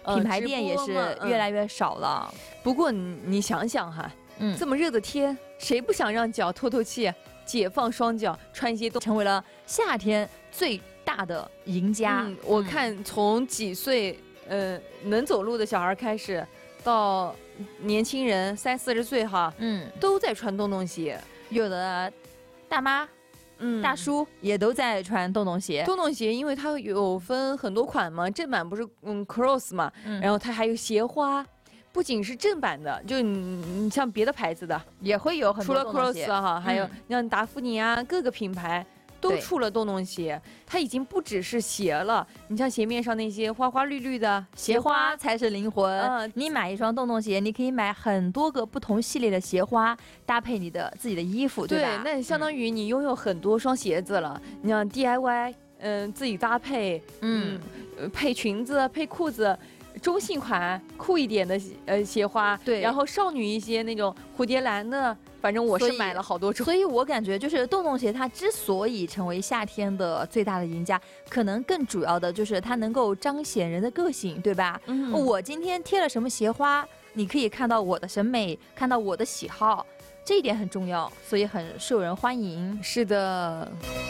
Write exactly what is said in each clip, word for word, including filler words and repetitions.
品牌店也是越来越少了。 嗯、不过你你想想哈， 嗯， 这么热的天，谁不想让脚透透气，解放双脚，穿一些东西， 成为了夏天最大的赢家。 嗯、我看从几岁呃能走路的小孩开始，到年轻人三四十岁哈， 嗯， 都在穿洞洞鞋， 有的大妈。 嗯， 大叔也都在穿洞洞鞋。 洞洞鞋，因为它有分很多款嘛，正版不是嗯 cross 嘛，嗯、然后它还有鞋花，不仅是正版的，就你你像别的牌子的也会有很多洞洞鞋，除了 cross 哈，嗯、还有像达芙妮啊，各个品牌都出了洞洞鞋，它已经不只是鞋了。你像鞋面上那些花花绿绿的鞋花才是灵魂。嗯，你买一双洞洞鞋，你可以买很多个不同系列的鞋花，搭配你的自己的衣服，对吧？ 对，那相当于你拥有很多双鞋子了。嗯、你像 D I Y， 嗯、呃，自己搭配，嗯，嗯配裙子、配裤子。中性款酷一点的呃鞋花， 对， 然后少女一些那种蝴蝶兰的，反正我是买了好多种。 所以我感觉就是洞洞鞋它之所以成为夏天的最大的赢家，可能更主要的就是它能够彰显人的个性，对吧？嗯，我今天贴了什么鞋花，你可以看到我的审美，看到我的喜好，这一点很重要，所以很受人欢迎。 是的。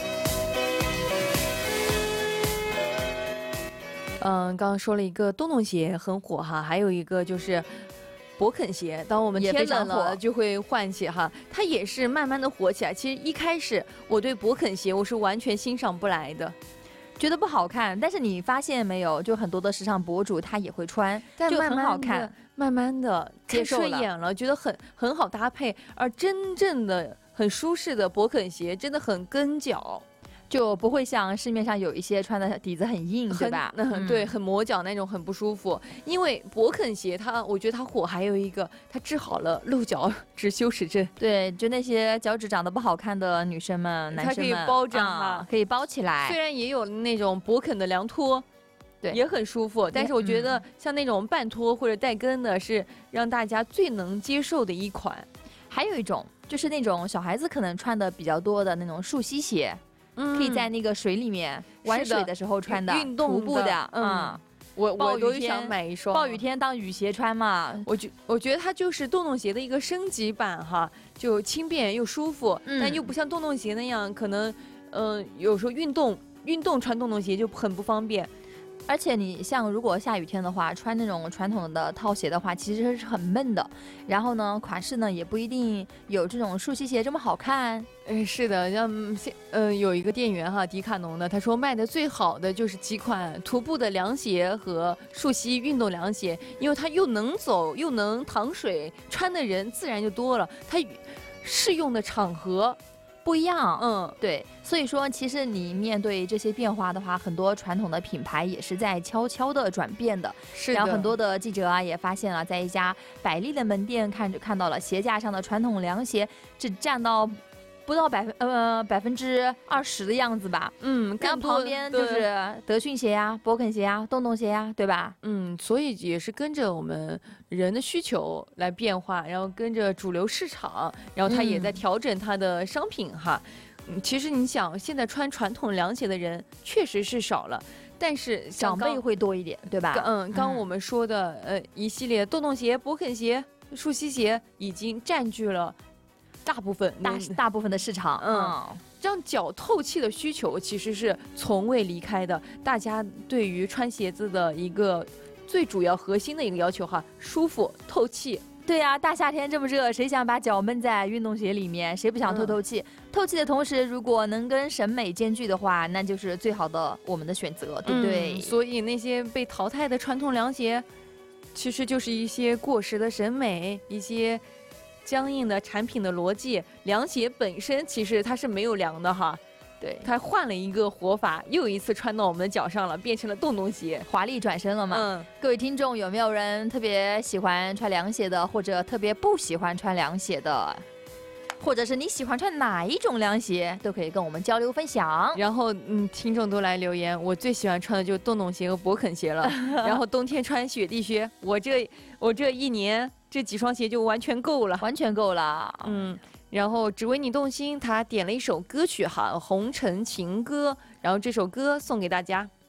嗯，刚刚说了一个洞洞鞋很火哈，还有一个就是勃肯鞋，当我们天冷了就会换起哈，它也是慢慢的火起来。其实一开始我对勃肯鞋我是完全欣赏不来的， 觉得不好看。但是你发现没有，就很多的时尚博主他也会穿，就很好看， 慢慢的接受了，看顺眼了，觉得很很好搭配。而真正的很舒适的勃肯鞋真的很跟脚。 就不会像市面上有一些穿的底子很硬，对吧？ 嗯，对，很磨脚那种，很不舒服。因为勃肯鞋它，我觉得它火还有一个，它治好了露脚趾羞耻症。 对，就那些脚趾长得不好看的女生们、男生们， 它可以包着哈、 嗯，可以包起来。 虽然也有那种勃肯的凉拖， 对， 也很舒服，但是我觉得像那种半拖或者带跟的，是让大家最能接受的一款。 还有一种就是那种小孩子可能穿的比较多的那种束膝鞋。嗯、可以在那个水里面玩水的时候穿的， 运动徒步的， 嗯，我我都想买一双。 暴雨天当雨鞋穿嘛， 我觉我觉得它就是洞洞鞋的一个升级版哈，就轻便又舒服，嗯、但又不像洞洞鞋那样，可能，嗯、呃，有时候运动运动穿洞洞鞋就很不方便。 而且你像如果下雨天的话，穿那种传统的套鞋的话，其实是很闷的。然后呢，款式呢也不一定有这种束膝鞋这么好看。 嗯，是的，像现呃有一个店员哈，迪卡侬的，他说卖的最好的就是几款徒步的凉鞋和束膝运动凉鞋，因为它又能走又能淌水，穿的人自然就多了。它适用的场合不一样， 嗯， 对，所以说其实你面对这些变化的话，很多传统的品牌也是在悄悄的转变的。 是的， 然后很多的记者啊也发现了，在一家百丽的门店看看到了鞋架上的传统凉鞋只占到不到百分呃百分之二十的样子吧。 嗯， 然后旁边就是德训鞋呀、勃肯鞋呀、洞洞鞋呀，对吧？ 嗯，所以也是跟着我们人的需求来变化，然后跟着主流市场，然后它也在调整它的商品哈。嗯，其实你想，现在穿传统凉鞋的人确实是少了，但是长辈会多一点，对吧？ 嗯，刚我们说的呃一系列洞洞鞋、勃肯鞋、束膝鞋已经占据了大部分大大部分的市场， 嗯，让脚透气的需求其实是从未离开的。大家对于穿鞋子的一个最主要核心的一个要求哈，舒服透气。 对呀、啊，大夏天这么热，谁想把脚闷在运动鞋里面？谁不想透透气？嗯、透气的同时，如果能跟审美兼具的话，那就是最好的我们的选择，对不对？ 嗯、所以那些被淘汰的传统凉鞋，其实就是一些过时的审美，一些僵硬的产品的逻辑。凉鞋本身其实它是没有凉的哈。对，它换了一个活法，又一次穿到我们的脚上了，变成了洞洞鞋， 华丽转身了嘛。 嗯， 各位听众，有没有人特别喜欢穿凉鞋的，或者特别不喜欢穿凉鞋的，或者是你喜欢穿哪一种凉鞋，都可以跟我们交流分享。 然后，嗯，听众都来留言，我最喜欢穿的就是洞洞鞋和勃肯鞋了。然后冬天穿雪地靴，我这我这一年这几双鞋就完全够了， 完全够了。 嗯。然后只为你动心，他点了一首歌曲哈，《红尘情歌》，然后这首歌送给大家。